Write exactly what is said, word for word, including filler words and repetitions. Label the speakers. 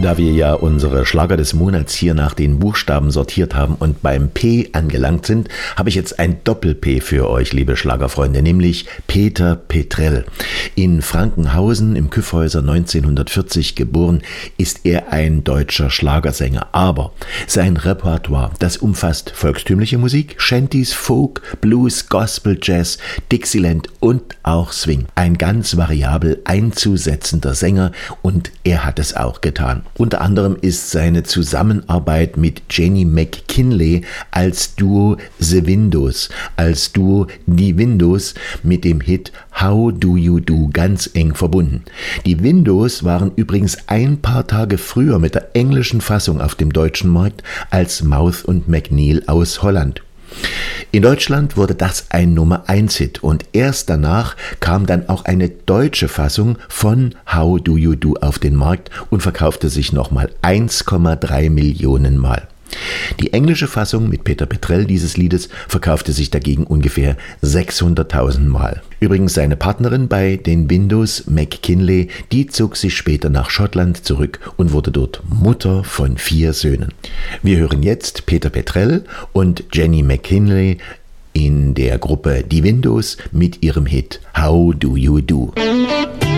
Speaker 1: Da wir ja unsere Schlager des Monats hier nach den Buchstaben sortiert haben und beim P angelangt sind, habe ich jetzt ein Doppel-P für euch, liebe Schlagerfreunde, nämlich Peter Petrell. In Frankenhausen im Kyffhäuser neunzehnhundertvierzig geboren, ist er ein deutscher Schlagersänger. Aber sein Repertoire, das umfasst volkstümliche Musik, Shanties, Folk, Blues, Gospel, Jazz, Dixieland und auch Swing. Ein ganz variabel einzusetzender Sänger, und er hat es auch getan. Unter anderem ist seine Zusammenarbeit mit Jenny McKinley als Duo The Windows, als Duo Die Windows mit dem Hit How Do You Do ganz eng verbunden. Die Windows waren übrigens ein paar Tage früher mit der englischen Fassung auf dem deutschen Markt als Mouth und McNeil aus Holland. In Deutschland wurde das ein Nummer eins Hit und erst danach kam dann auch eine deutsche Fassung von How Do You Do auf den Markt und verkaufte sich nochmal eins Komma drei Millionen Mal. Die englische Fassung mit Peter Petrell dieses Liedes verkaufte sich dagegen ungefähr sechshunderttausend Mal. Übrigens seine Partnerin bei den Windows, McKinley, die zog sich später nach Schottland zurück und wurde dort Mutter von vier Söhnen. Wir hören jetzt Peter Petrell und Jenny McKinley in der Gruppe Die Windows mit ihrem Hit How Do You Do.